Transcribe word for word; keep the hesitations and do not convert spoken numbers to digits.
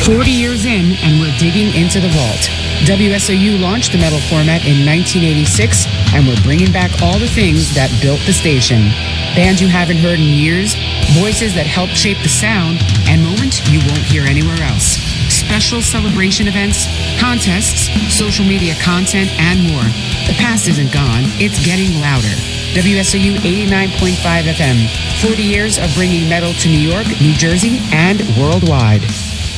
forty years in, and we're digging into the vault. W S O U launched the metal format in nineteen eighty-six, and we're bringing back all the things that built the station. Bands you haven't heard in years, voices that helped shape the sound, and moments you won't hear anywhere else. Special celebration events, contests, social media content, and more. The past isn't gone, it's getting louder. W S O U eighty-nine point five F M, forty years of bringing metal to New York, New Jersey, and worldwide.